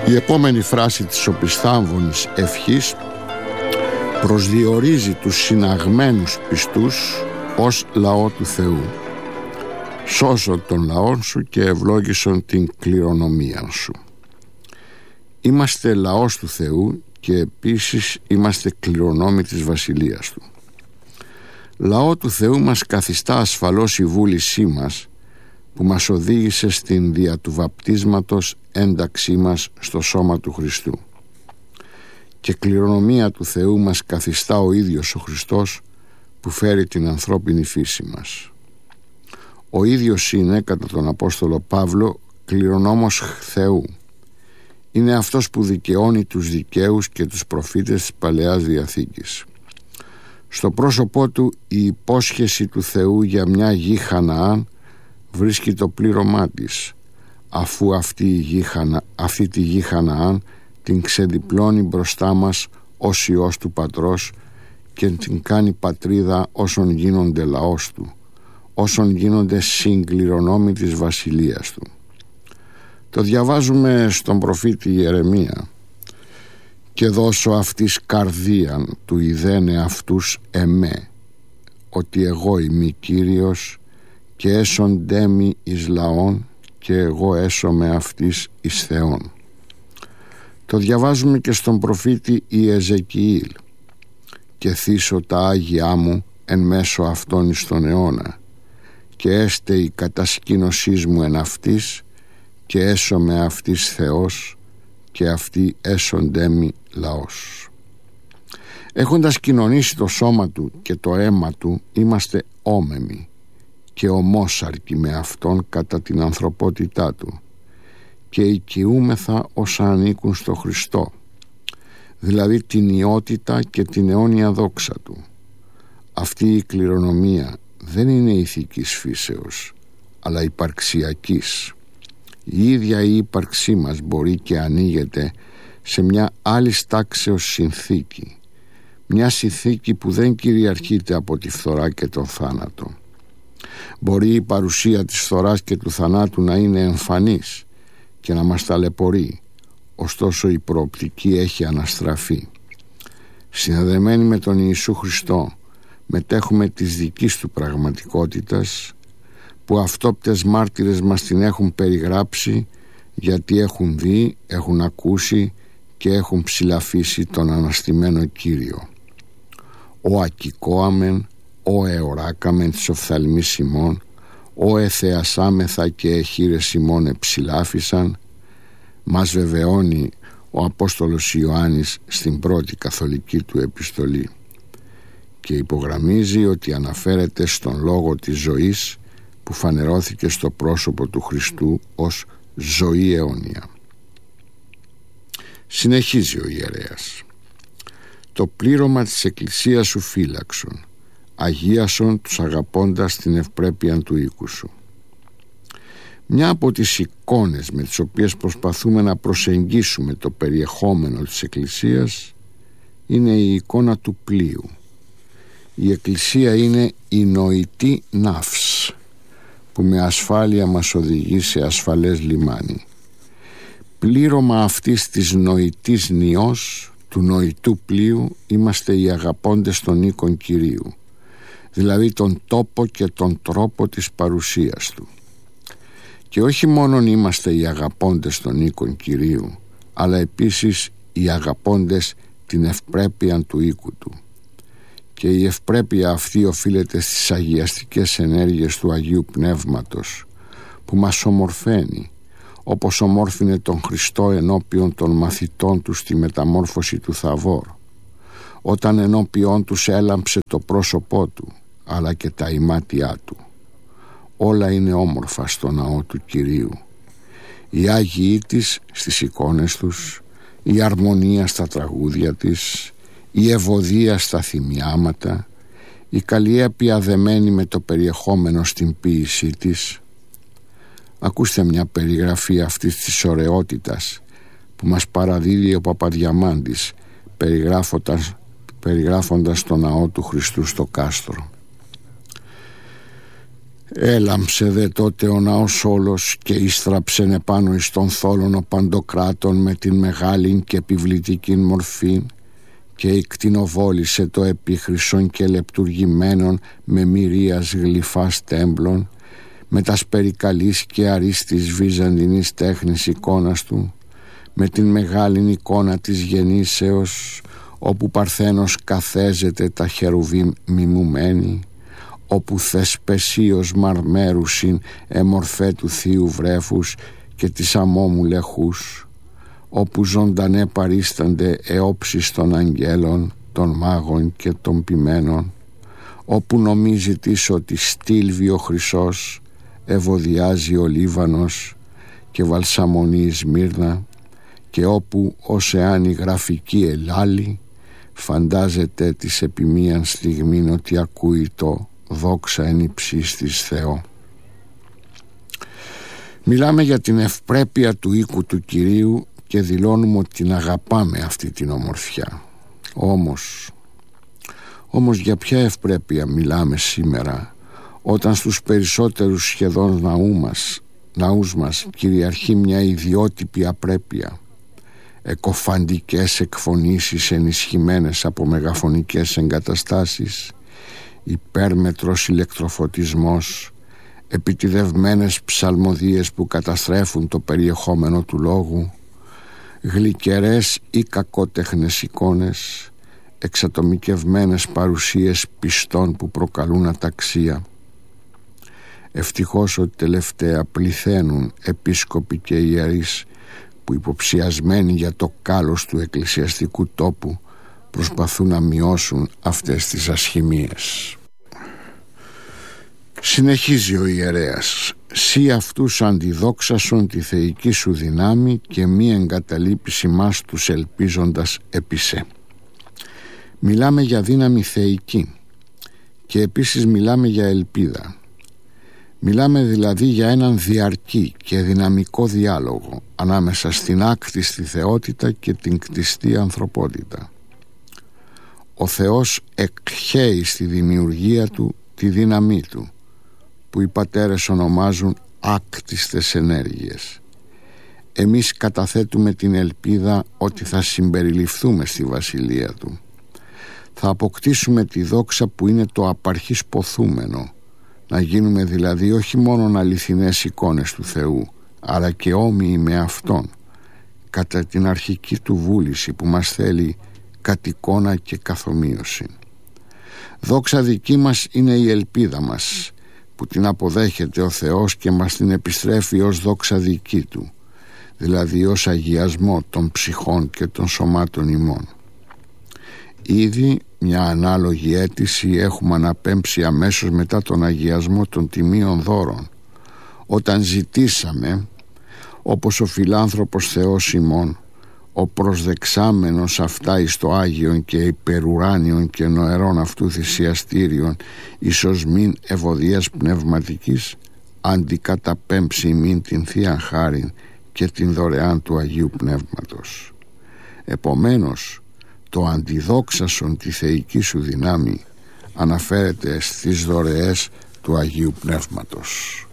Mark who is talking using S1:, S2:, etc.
S1: Η επόμενη φράση της οπισθάμβονης ευχής προσδιορίζει τους συναγμένους πιστούς ως λαό του Θεού. Σώσον τον λαόν σου και ευλόγησον την κληρονομία σου. Είμαστε λαός του Θεού και επίσης είμαστε κληρονόμοι της βασιλείας του. Λαό του Θεού μας καθιστά ασφαλώς η βούλησή μας, που μας οδήγησε στην δια του βαπτίσματος ένταξή μας στο σώμα του Χριστού. Και κληρονομία του Θεού μας καθιστά ο ίδιος ο Χριστός, που φέρει την ανθρώπινη φύση μας. Ο ίδιος είναι, κατά τον Απόστολο Παύλο, κληρονόμος Θεού. Είναι αυτός που δικαιώνει τους δικαίους και τους προφήτες της Παλαιάς Διαθήκης. Στο πρόσωπό του η υπόσχεση του Θεού για μια γη Χαναάν βρίσκει το πλήρωμά της, αφού αυτή τη γη Χαναάν την ξεδιπλώνει μπροστά μας ως Υιός του Πατρός και την κάνει πατρίδα όσων γίνονται λαός του, όσων γίνονται συγκληρονόμοι της βασιλείας του. Το διαβάζουμε στον προφήτη Ιερεμία. «Και δώσω αυτής καρδίαν του ιδένε αυτούς εμέ, ότι εγώ είμαι Κύριος και έσοντέ μη εις λαών και εγώ έσομαι αυτής εις Θεόν». Το διαβάζουμε και στον προφήτη Ιεζεκιήλ. «Και θύσω τα Άγιά μου εν μέσω αυτών εις τον αιώνα και έστε η κατασκήνωσής μου εν αυτής και έσομαι αυτής Θεός και αυτοί έσοντέ μη λαός». Έχοντας κοινωνήσει το σώμα του και το αίμα του, είμαστε όμεμοι και ομόσαρκοι με αυτόν κατά την ανθρωπότητά του και οικειούμεθα όσα ανήκουν στο Χριστό, δηλαδή την ιότητα και την αιώνια δόξα του. Αυτή η κληρονομία δεν είναι ηθικής φύσεως, αλλά υπαρξιακής. Η ίδια η ύπαρξή μας μπορεί και ανοίγεται σε μια άλλη τάξεως συνθήκη, μια συνθήκη που δεν κυριαρχείται από τη φθορά και τον θάνατο. Μπορεί η παρουσία της φθοράς και του θανάτου να είναι εμφανής και να μας ταλαιπωρεί, ωστόσο η προοπτική έχει αναστραφεί. Συνδεδεμένοι με τον Ιησού Χριστό μετέχουμε της δικής του πραγματικότητας, που αυτόπτες μάρτυρες μας την έχουν περιγράψει, γιατί έχουν δει, έχουν ακούσει και έχουν ψηλαφίσει τον αναστημένο Κύριο. «Ο ακικόαμεν, ο εωράκαμεν της οφθαλμής ημών, ο εθεασάμεθα και εχείρες ημών εψηλάφισαν», μας βεβαιώνει ο Απόστολος Ιωάννης στην πρώτη καθολική του επιστολή, και υπογραμμίζει ότι αναφέρεται στον λόγο της ζωής που φανερώθηκε στο πρόσωπο του Χριστού ως ζωή αιώνια. Συνεχίζει ο ιερέας: «Το πλήρωμα της Εκκλησίας σου φύλαξον, αγίασον τους αγαπώντας την ευπρέπεια του οίκου σου». Μια από τις εικόνες με τις οποίες προσπαθούμε να προσεγγίσουμε το περιεχόμενο της Εκκλησίας είναι η εικόνα του πλοίου. Η Εκκλησία είναι η νοητή ναύς που με ασφάλεια μας οδηγεί σε ασφαλές λιμάνι. Πλήρωμα αυτής της νοητής νιός, του νοητού πλοίου, είμαστε οι αγαπώντες των οίκων Κυρίου, δηλαδή τον τόπο και τον τρόπο της παρουσίας του. Και όχι μόνον είμαστε οι αγαπώντες των οίκων Κυρίου, αλλά επίσης οι αγαπώντες την ευπρέπεια του οίκου του. Και η ευπρέπεια αυτή οφείλεται στις αγιαστικές ενέργειες του Αγίου Πνεύματος, που μας ομορφαίνει, όπως ομόρφινε τον Χριστό ενώπιον των μαθητών του στη μεταμόρφωση του Θαβόρ, όταν ενώπιον τους έλαμψε το πρόσωπό του, αλλά και τα ημάτια του. Όλα είναι όμορφα στο ναό του Κυρίου. Οι Άγιοι της στις εικόνες τους, η αρμονία στα τραγούδια της, η ευωδία στα θυμιάματα, η καλλιέπεια δεμένη με το περιεχόμενο στην ποίησή της. Ακούστε μια περιγραφή αυτής της ωραιότητας που μας παραδίδει ο Παπαδιαμάντης περιγράφοντας το ναό του Χριστού στο κάστρο. Έλαμψε δε τότε ο ναός όλος και ίστραψεν επάνω εις τον θόλων ο Παντοκράτων με την μεγάλην και επιβλητικήν μορφήν και εκτινοβόλησε το επίχρυσον και λεπτουργημένον με μυρίας γλυφάς τέμπλων με τας περικαλής και αρίστης βυζαντινής τέχνης εικόνας του, με την μεγάλην εικόνα της γεννήσεως όπου Παρθένος καθέζεται τα χερουβίμ μιμουμένη, όπου θεσπεσίως μαρμέρουσιν εμορφέ του θείου βρέφους και της αμόμου λεχούς, όπου ζωντανέ παρίστανται εόψεις των αγγέλων, των μάγων και των ποιμένων, όπου νομίζει της ότι στήλβει ο χρυσός, ευωδιάζει ο Λίβανος και βαλσαμονεί η Σμύρνα, και όπου ως εάν η γραφική ελάλη φαντάζεται της επιμίαν στιγμήν ότι ακούει το δόξα εν υψής της Θεό. Μιλάμε για την ευπρέπεια του οίκου του Κυρίου και δηλώνουμε ότι την αγαπάμε αυτή την ομορφιά. Όμως για ποια ευπρέπεια μιλάμε σήμερα, όταν στους περισσότερους σχεδόν ναούς μας κυριαρχεί μια ιδιότυπη απρέπεια, εκοφαντικές εκφωνήσεις ενισχυμένες από μεγαφωνικές εγκαταστάσεις, υπέρμετρος ηλεκτροφωτισμός, επιτηδευμένες ψαλμοδίες που καταστρέφουν το περιεχόμενο του λόγου, γλυκερές ή κακότεχνες εικόνες, εξατομικευμένες παρουσίες πιστών που προκαλούν αταξία. Ευτυχώς ότι τελευταία πληθαίνουν επίσκοποι και ιερείς που υποψιασμένοι για το κάλος του εκκλησιαστικού τόπου προσπαθούν να μειώσουν αυτές τις ασχημίες. Συνεχίζει ο ιερέας: «Σύ αυτούς αντιδόξασον τη θεϊκή σου δυνάμει και μη εγκαταλείπεις ημάς τους ελπίζοντας επί σε». Μιλάμε για δύναμη θεϊκή και επίσης μιλάμε για ελπίδα. Μιλάμε δηλαδή για έναν διαρκή και δυναμικό διάλογο ανάμεσα στην άκτιστη θεότητα και την κτιστή ανθρωπότητα. Ο Θεός εκχέει στη δημιουργία του τη δύναμή του, που οι πατέρες ονομάζουν άκτιστες ενέργειες. Εμείς καταθέτουμε την ελπίδα ότι θα συμπεριληφθούμε στη βασιλεία του. Θα αποκτήσουμε τη δόξα που είναι το απαρχής ποθούμενο, να γίνουμε δηλαδή όχι μόνο αληθινές εικόνες του Θεού, αλλά και όμοιοι με Αυτόν, κατά την αρχική του βούληση που μας θέλει κατ' εικόνα και καθομοίωση. Δόξα δική μας είναι η ελπίδα μας, που την αποδέχεται ο Θεός και μας την επιστρέφει ως δόξα δική του, δηλαδή ως αγιασμό των ψυχών και των σωμάτων ημών. Ήδη μια ανάλογη αίτηση έχουμε αναπέμψει αμέσως μετά τον αγιασμό των τιμίων δώρων, όταν ζητήσαμε, όπως ο φιλάνθρωπος Θεός ημών, ο προσδεξάμενος αυτά εις το Άγιον και υπερουράνιον και νοερών αυτού θυσιαστήριον, ίσως μην ευωδίας πνευματικής, αντικαταπέμψει ημίν την Θεία Χάριν και την δωρεάν του Αγίου Πνεύματος. Επομένως, το αντιδόξασον τη θεϊκή σου δυνάμει αναφέρεται στις δωρεές του Αγίου Πνεύματος.